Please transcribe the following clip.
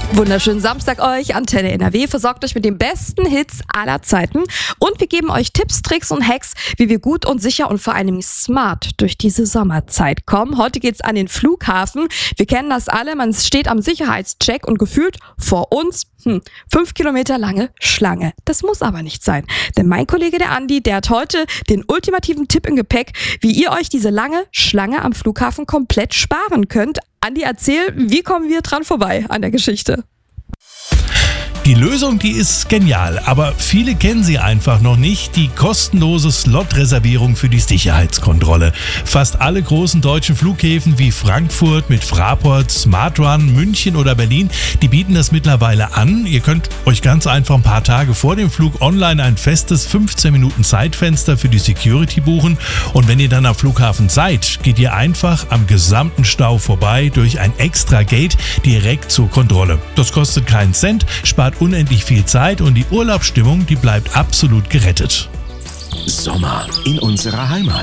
Wunderschönen Samstag euch. Antenne NRW versorgt euch mit den besten Hits aller Zeiten. Und wir geben euch Tipps, Tricks und Hacks, wie wir gut und sicher und vor allem smart durch diese Sommerzeit kommen. Heute geht's an den Flughafen. Wir kennen das alle. Man steht am Sicherheitscheck und gefühlt vor uns 5 Kilometer lange Schlange. Das muss aber nicht sein. Denn mein Kollege, der Andi, der hat heute den ultimativen Tipp im Gepäck, wie ihr euch diese lange Schlange am Flughafen komplett sparen könnt. Andi, erzähl, wie kommen wir dran vorbei an der Geschichte? Die Lösung, die ist genial, aber viele kennen sie einfach noch nicht. Die kostenlose Slot-Reservierung für die Sicherheitskontrolle. Fast alle großen deutschen Flughäfen wie Frankfurt mit Fraport, SmartRun, München oder Berlin, die bieten das mittlerweile an. Ihr könnt euch ganz einfach ein paar Tage vor dem Flug online ein festes 15 Minuten Zeitfenster für die Security buchen. Und wenn ihr dann am Flughafen seid, geht ihr einfach am gesamten Stau vorbei durch ein extra Gate direkt zur Kontrolle. Das kostet keinen Cent, spart unendlich viel Zeit und die Urlaubsstimmung, die bleibt absolut gerettet. Sommer in unserer Heimat.